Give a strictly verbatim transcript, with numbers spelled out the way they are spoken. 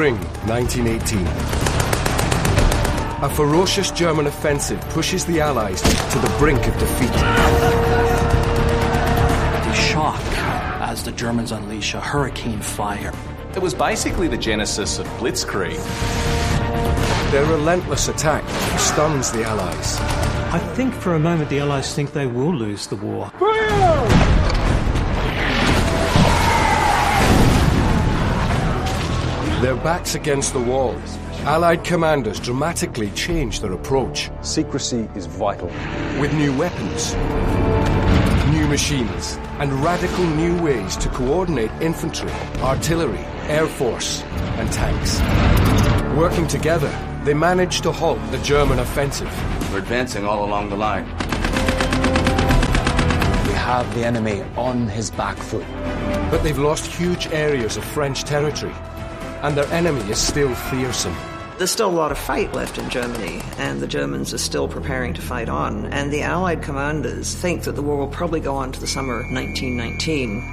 Spring nineteen eighteen. A ferocious German offensive pushes the Allies to the brink of defeat. The shock as the Germans unleash a hurricane fire. It was basically the genesis of Blitzkrieg. Their relentless attack stuns the Allies. I think for a moment the Allies think they will lose the war. Their backs against the wall, Allied commanders dramatically change their approach. Secrecy is vital. With new weapons, new machines, and radical new ways to coordinate infantry, artillery, air force, and tanks. Working together, they manage to halt the German offensive. We're advancing all along the line. We have the enemy on his back foot. But they've lost huge areas of French territory, and their enemy is still fearsome. There's still a lot of fight left in Germany, and the Germans are still preparing to fight on, and the Allied commanders think that the war will probably go on to the summer of nineteen nineteen.